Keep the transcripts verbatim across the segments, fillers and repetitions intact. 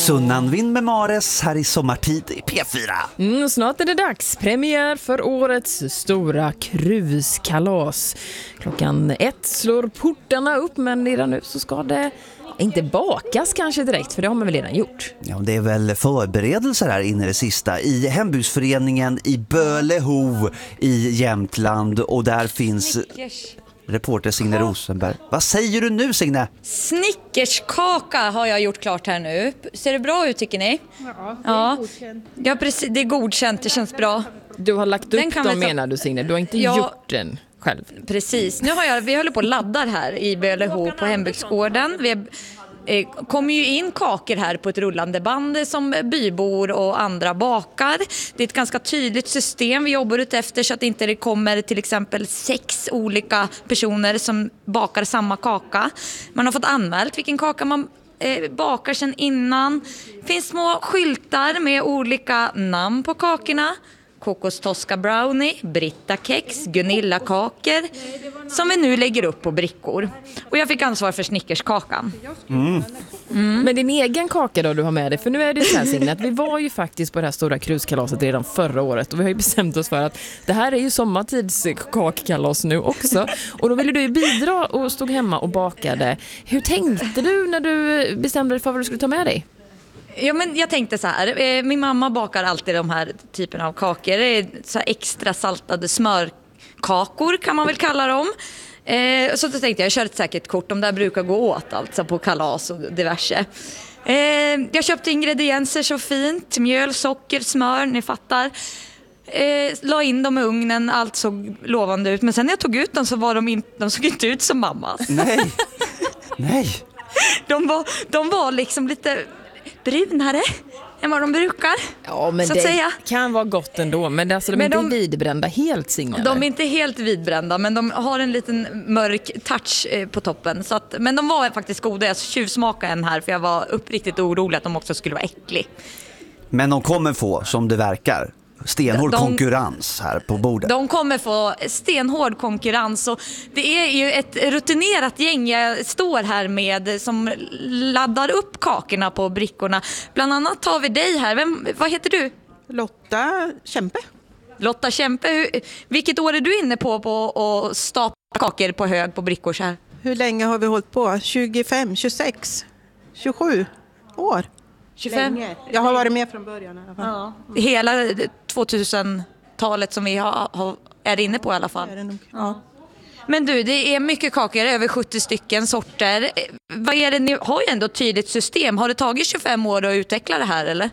Sunnanvind med Mares här i sommartid i P fyra. Mm, snart är det dags. Premiär för årets stora kruskalas. Klockan ett slår portarna upp, men redan nu så ska det inte bakas kanske direkt, för det har man väl redan gjort. Ja, det är väl förberedelser här inne i det sista i hembygdsföreningen i Böleho i Jämtland, och där finns reporter Signe Rosenberg. Vad säger du nu, Signe? Snickerskaka har jag gjort klart här nu. Ser det bra ut, tycker ni? Ja, det är ja. godkänt. Ja, precis. Det är godkänt. Det känns bra. Du har lagt upp dem, ta... menar du, Signe? Du har inte ja. gjort den själv? Precis. Nu har jag, vi håller på och laddar här i Böleho på hembygdsgården. Vi eh, kommer ju in kakor här på ett rullande band som bybor och andra bakar. Det är ett ganska tydligt system vi jobbar ut efter, så att inte det kommer till exempel sex olika personer som bakar samma kaka. Man har fått anmält vilken kaka man eh, bakar sedan innan. Det finns små skyltar med olika namn på kakorna. Kokostoska brownie, Britta kex, Gunilla kakor som vi nu lägger upp på brickor. Och jag fick ansvar för snickerskakan. Mm. Mm. Men din egen kaka då du har med dig, för nu är det så här, Signe, att vi var ju faktiskt på det här stora kruskalaset redan förra året, och vi har ju bestämt oss för att det här är ju sommartids kakkalas nu också, och då ville du ju bidra och stod hemma och bakade. Hur tänkte du när du bestämde dig för vad du skulle ta med dig? Ja, men jag tänkte så här, min mamma bakar alltid de här typen av kakor. Det är så här extra saltade smörkakor kan man väl kalla dem. Eh, så då tänkte jag, jag kör ett säkert kort, de där brukar gå åt alltså på kalas och diverse. Eh, jag köpte ingredienser så fint, mjöl, socker, smör, ni fattar. Eh, la in dem i ugnen, allt såg lovande ut. Men sen när jag tog ut dem så var de, in, de såg inte ut som mammas. Nej, nej. De var, de var liksom lite brunare än vad de brukar. Ja, men så det att säga. Kan vara gott ändå. Men alltså, de är men inte de, vidbrända helt, Signe. De är inte helt vidbrända, men de har en liten mörk touch på toppen. Så att, men de var faktiskt goda. Jag tjuvsmakade en här för jag var uppriktigt orolig att de också skulle vara äcklig. Men de kommer få, som det verkar, stenhård de, konkurrens här på bordet. De kommer få stenhård konkurrens, och det är ju ett rutinerat gäng jag står här med som laddar upp kakorna på brickorna. Bland annat har vi dig här. Vem, vad heter du? Lotta Kämpe. Lotta Kämpe. Hur, vilket år är du inne på på att stapla kakor på hög på brickor så här? Hur länge har vi hållit på? tjugofem, tjugosex, tjugosju år. tjugofem? Länge. Jag har varit med från början i alla fall. Ja. Hela tvåtusentalet som vi har, har, är inne på i alla fall. Är det nog. Ja. Men du, det är mycket kakor, över sjuttio stycken sorter. Vad är det, ni har ju ändå ett tydligt system. Har det tagit tjugofem år att utveckla det här, eller?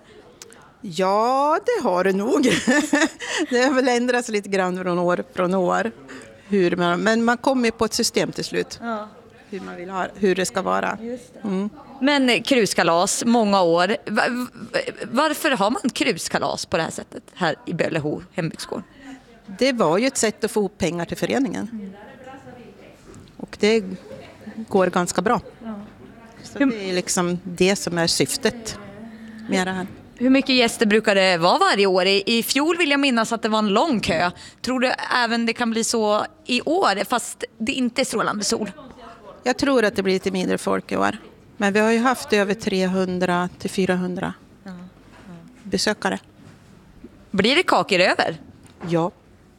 Ja, det har det nog. Det har väl ändrats lite grann från år från år. Hur man, men man kommer på ett system till slut. Ja. Hur man vill ha, hur det ska vara. Mm. Men kruskalas, många år. Varför har man kruskalas på det här sättet här i Böleho hembygdsgård? Det var ju ett sätt att få ihop pengar till föreningen. Mm. Och det går ganska bra. Ja. Så det är liksom det som är syftet med det här. Hur mycket gäster brukar det vara varje år? I, I fjol vill jag minnas att det var en lång kö. Tror du även det kan bli så i år, fast det inte är strålande sol? Jag tror att det blir lite mindre folk i år. Men vi har ju haft över trehundra till fyrahundra ja, ja. besökare. Blir det kakor över? Ja.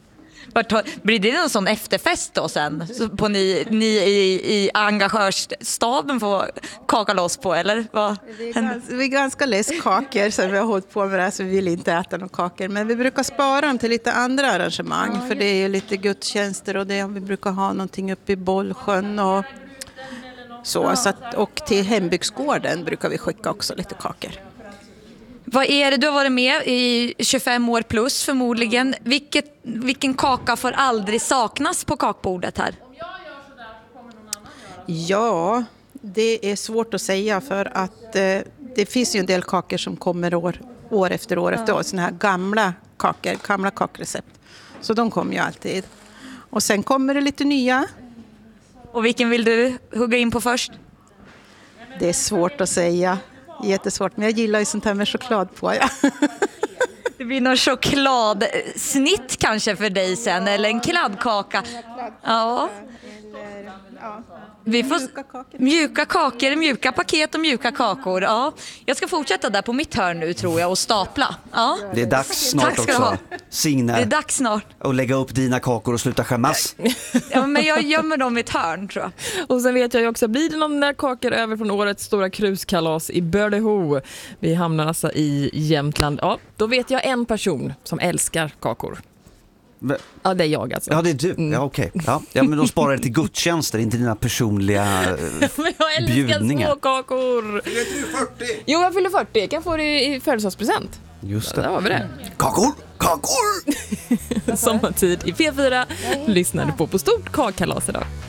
Blir det någon sån efterfest då sen? Så på ni, ni i, i engagörsstaben får kaka loss på, eller? Vad? Vi är ganska, vi är ganska less kakor så vi har hållit på med det här, så vi vill inte äta några kakor. Men vi brukar spara dem till lite andra arrangemang. Ja, för det är ju lite gudstjänster och det, vi brukar ha någonting uppe i Bollsjön och så. Ja. Så att, och till hembygdsgården brukar vi skicka också lite kakor. Vad är det, du har varit med i tjugofem år plus förmodligen. Vilket, vilken kaka får aldrig saknas på kakbordet här? Ja, det är svårt att säga för att eh, det finns ju en del kakor som kommer år, år efter år efter år. Såna här gamla kakor, gamla kakrecept. Så de kommer ju alltid. Och sen kommer det lite nya. Och vilken vill du hugga in på först? Det är svårt att säga. Jättesvårt, men jag gillar ju sånt här med choklad på. Ja. Det blir någon chokladsnitt kanske för dig sen, eller en kladdkaka. Ja. Vi får Mjuka kakor. mjuka kakor, mjuka paket och mjuka kakor. Ja. Jag ska fortsätta där på mitt hörn nu tror jag och stapla. Ja. Det är dags snart Tack ska du ha. också, Signe, Det är dags snart. att lägga upp dina kakor och sluta skämmas. Ja, men jag gömmer dem i ett hörn tror jag. Och sen vet jag ju också, blir det någon där kakor över från årets stora kruskalas i Böleho? Vi hamnar alltså i Jämtland. Ja, då vet jag en person som älskar kakor. Men- Ja, det är jag alltså. Ja, det är du. Ja, okej. Ja, ja, men de sparar det till gudstjänster, inte dina personliga eh, Men jag älskar bjudningar. små kakor. Fyller du fyrtio? Jo, jag fyller fyrtio. Jag kan få det i födelsedagspresent. Just Där det. har vi det. Kakor, kakor! Sommartid i P fyra lyssnade på På stort kakkalas idag.